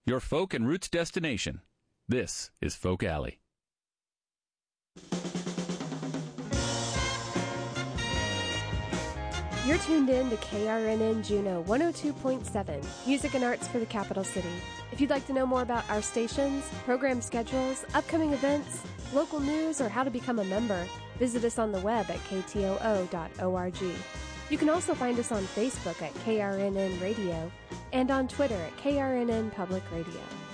your folk and roots destination. This is Folk Alley. You're tuned in to KRNN Juneau 102.7, music and arts for the capital city. If you'd like to know more about our stations, program schedules, upcoming events, local news, or how to become a member, visit us on the web at ktoo.org. You can also find us on Facebook at KRNN Radio and on Twitter at KRNN Public Radio.